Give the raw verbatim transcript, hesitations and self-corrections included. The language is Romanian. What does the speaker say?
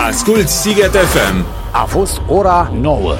Asculți Sighet F M. A fost ora nouă.